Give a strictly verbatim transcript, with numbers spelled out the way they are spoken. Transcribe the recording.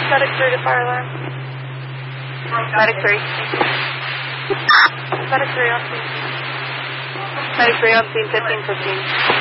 Medic three to fire alarm. Medic three. Medic three on scene. Medic three on scene, fifteen fifteen.